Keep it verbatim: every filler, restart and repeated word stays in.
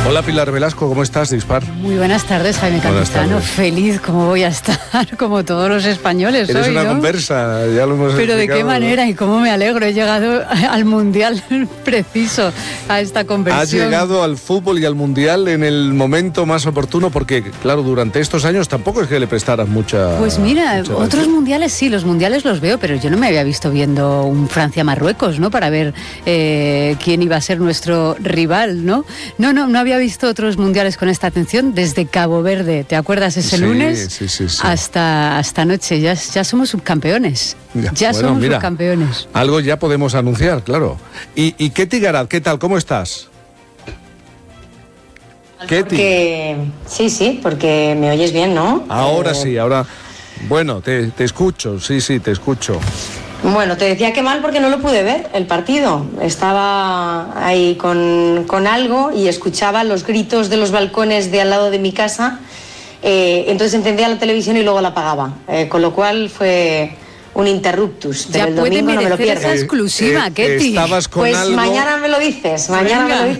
Hola Pilar Velasco, ¿cómo estás? Dispar. Muy buenas tardes, Jaime Campuzano. Feliz como voy a estar, como todos los españoles. Eres hoy, una ¿no? conversa, ya lo hemos Pero de qué ¿no? manera y cómo me alegro. He llegado al Mundial preciso, a esta conversión. Has llegado al fútbol y al Mundial en el momento más oportuno porque, claro, durante estos años tampoco es que le prestaras mucha... Pues mira, mucha otros atención. mundiales sí, los mundiales los veo, pero yo no me había visto viendo un Francia-Marruecos, ¿no? Para ver eh, quién iba a ser nuestro rival, ¿no? No, no, no había visto otros mundiales con esta atención desde Cabo Verde, ¿te acuerdas? Ese Sí, lunes sí, sí, sí. hasta hasta anoche, ya, ya somos subcampeones, ya, Ya, bueno, somos mira, subcampeones. Algo ya podemos anunciar, claro. ¿Y, y Ketty Garat, qué tal? ¿Cómo estás? Ketty. Porque, sí, sí, porque me oyes bien, ¿no? Ahora Eh, sí, ahora... Bueno, te, te escucho, sí, sí, te escucho. Bueno, te decía que mal porque no lo pude ver, el partido. Estaba ahí con, con algo y escuchaba los gritos de los balcones de al lado de mi casa. Eh, entonces encendía la televisión y luego la apagaba. Eh, con lo cual fue un interruptus. Pero Ya el puede domingo no me lo merecer pierdo. esa exclusiva, Eh, eh, Ketty. Estabas con Pues algo... mañana me lo dices, mañana Venga. me lo dices.